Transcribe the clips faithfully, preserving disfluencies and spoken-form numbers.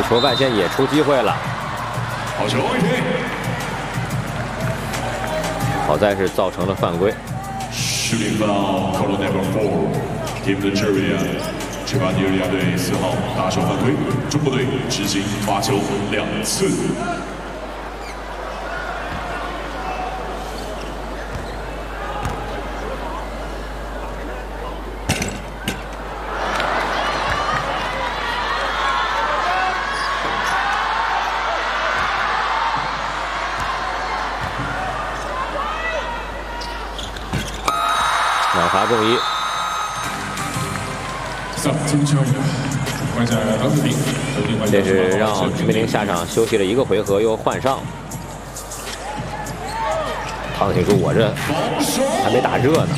球外线也出机会了。 好球，一停。 好在是造成了犯规。 Shooting foul, call number four, Team Nigeria。这把尼日利亚队四号打手犯规，中国队执行罚球两次。 两罚中一。这是让陈明林下场休息了一个回合，又换上。唐景说：“我这还没打热呢。”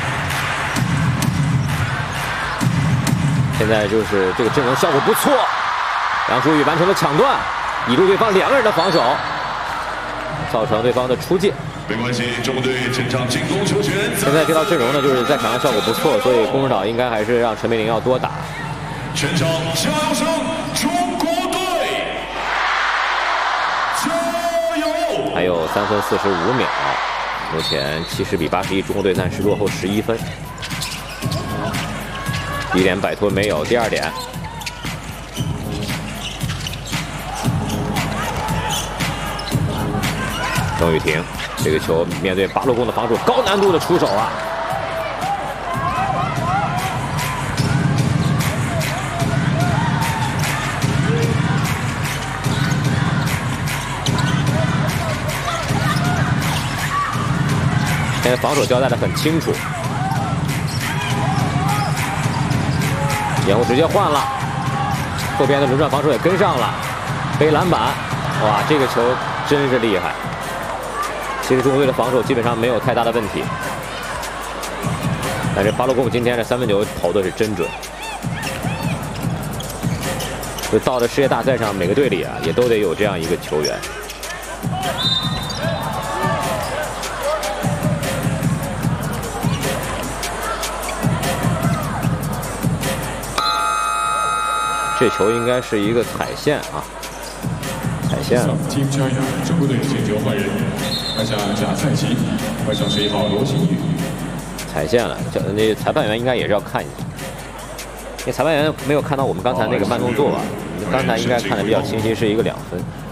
现在就是这个阵容效果不错，杨舒宇完成了抢断，倚住对方两个人的防守，造成对方的出界。 没关系，中国队全场进攻球权。 现在这套阵容呢，就是在场上效果不错，所以龚指导应该还是让陈明林要多打。 全场加油声，中国队加油！ 还有三分四十五秒，目前七十比八十一，中国队暂时落后十一分。第一点摆脱没有，第二点。 郑雨婷，这个球面对巴洛贡的防守，高难度的出手啊！现在防守交代的很清楚，掩护直接换了，后边的轮转防守也跟上了，背篮板，哇，这个球真是厉害。 其实中国队的防守基本上没有太大的问题，但是巴洛贡今天的三分球投的是真准。就到了世界大赛上，每个队里啊也都得有这样一个球员。这球应该是一个踩线啊，踩线了。 中国队进球换人。 换下贾赛奇，换上十一号罗新宇。 踩线了，这那裁判员应该也是要看一下。那裁判员没有看到我们刚才那个慢动作吧？刚才应该看的比较清晰，是一个两分。